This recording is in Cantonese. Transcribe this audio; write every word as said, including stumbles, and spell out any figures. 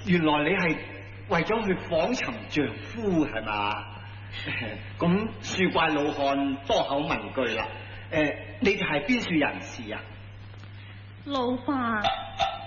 原來你係為咗去訪尋丈夫係嘛？咁恕怪老漢多口問句啦。誒，你哋係邊處人士啊？ 老伯。